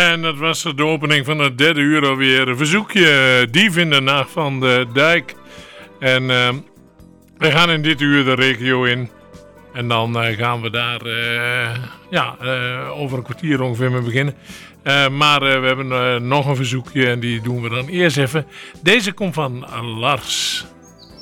En dat was de opening van het derde uur alweer. Een verzoekje, Dief in de Nacht van de Dijk. En we gaan in dit uur de regio in. En dan gaan we daar over een kwartier ongeveer mee beginnen. Maar we hebben nog een verzoekje en die doen we dan eerst even. Deze komt van Lars.